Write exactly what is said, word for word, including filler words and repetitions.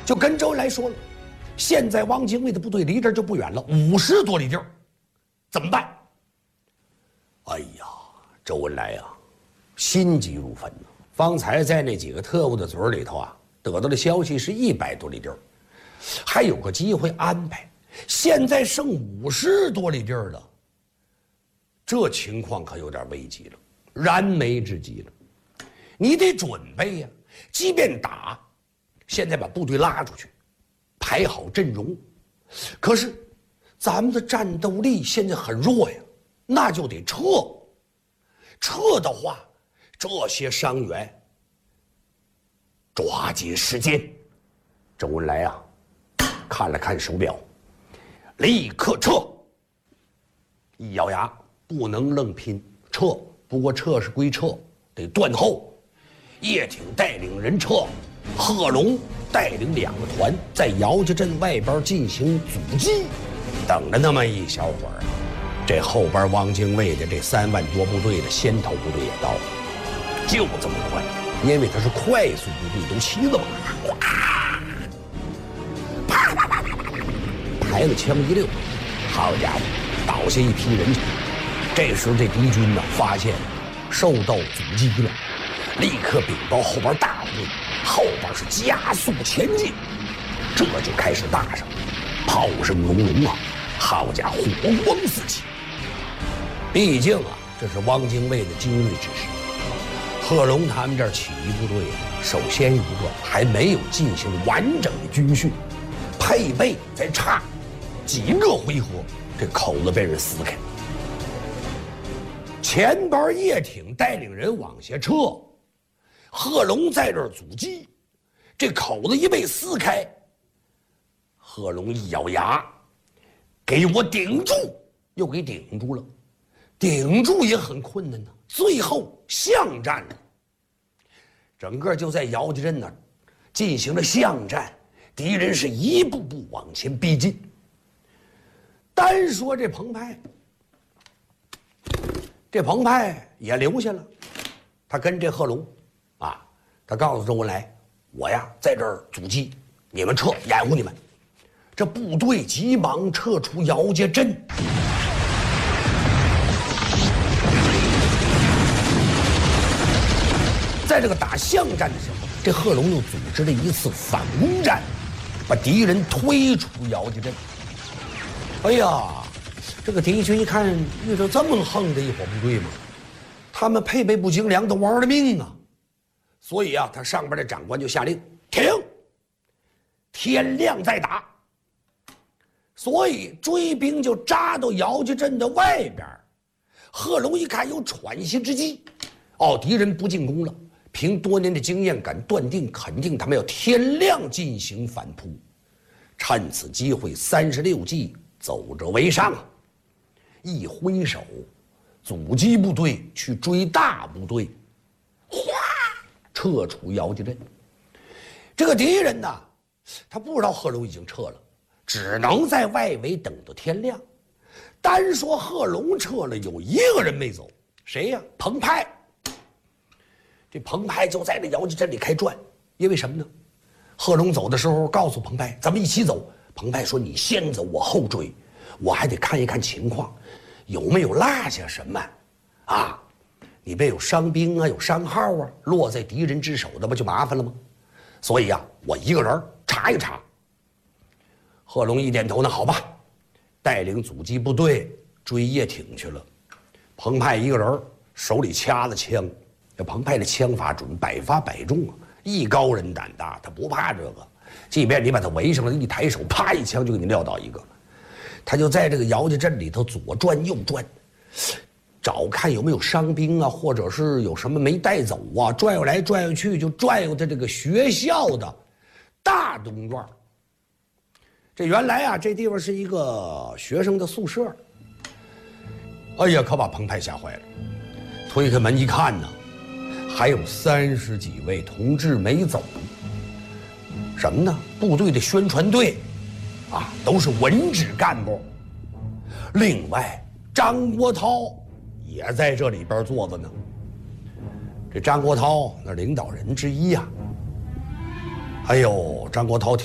就跟周恩来说了，现在汪精卫的部队离这儿就不远了，五十多里地儿，怎么办？哎呀，周恩来啊，心急如焚呐！方才在那几个特务的嘴里头啊，得到的消息是一百多里地儿，还有个机会安排，现在剩五十多里地儿了，这情况可有点危急了，燃眉之急了。你得准备呀、啊，即便打，现在把部队拉出去，排好阵容。可是咱们的战斗力现在很弱呀，那就得撤。撤的话，这些伤员抓紧时间。周恩来啊，看了看手表，立刻撤。一咬牙，不能愣拼，撤。不过撤是归撤，得断后。叶挺带领人撤，贺龙带领两个团在姚家镇外边进行阻击。等了那么一小会儿啊，这后边汪精卫的这三万多部队的先头部队也到了，就这么快，因为他是快速部队，都骑着马，哗，啪啪啪啪啪，排了枪一溜，好家伙，倒下一批人去。这时候这敌军呢，发现受到阻击了，立刻禀报后边大部队，后边是加速前进，这就开始打上，炮声隆隆啊，好家伙，火光四起。毕竟啊，这是汪精卫的精锐之师。贺龙他们这儿起义部队啊，首先一个还没有进行完整的军训，配备再差几个回合，这口子被人撕开。前边叶挺带领人往下撤，贺龙在这儿阻击，这口子一被撕开，贺龙一咬牙，给我顶住，又给顶住了。顶住也很困难呢，最后巷战了，整个就在姚家镇那儿进行了巷战，敌人是一步步往前逼近。单说这彭湃，这彭湃也留下了，他跟这贺龙啊，他告诉周恩来，我呀在这儿阻击，你们撤，掩护你们。这部队急忙撤出姚家镇。在这个打巷战的时候，这贺龙又组织了一次反攻战，把敌人推出姚家镇。哎呀，这个敌军一看遇到这么横的一伙部队嘛，他们配备不精良，都玩了命啊。所以啊，他上边的长官就下令停，天亮再打。所以追兵就扎到姚家镇的外边。贺龙一看有喘息之机，哦，敌人不进攻了。凭多年的经验，敢断定肯定他们要天亮进行反扑。趁此机会，三十六计走着为上啊！一挥手，阻击部队去追大部队，哗，撤出姚家镇。这个敌人呢，他不知道贺龙已经撤了，只能在外围等到天亮。单说贺龙撤了，有一个人没走，谁呀？彭湃。这彭湃就在这姚家镇里开转，因为什么呢？贺龙走的时候告诉彭湃，咱们一起走。彭湃说：“你先走，我后追，我还得看一看情况，有没有落下什么啊？里边有伤兵啊，有伤号啊，落在敌人之手的不就麻烦了吗？所以啊，我一个人查一查。”贺龙一点头，那好吧，带领阻击部队追叶挺去了。彭湃一个人手里掐着枪。这彭湃的枪法准，百发百中啊！艺高人胆大，他不怕这个。即便你把他围上了，一抬手，啪一枪就给你撂倒一个。他就在这个姚家镇里头左转右转，找看有没有伤兵啊，或者是有什么没带走啊，转悠来转悠去，就转悠在这个学校的大东院。这原来啊，这地方是一个学生的宿舍。哎呀，可把彭湃吓坏了。推开门一看呢，还有三十几位同志没走。什么呢？部队的宣传队啊，都是文职干部。另外，张国焘也在这里边坐着呢。这张国焘那领导人之一呀、啊。哎呦，张国焘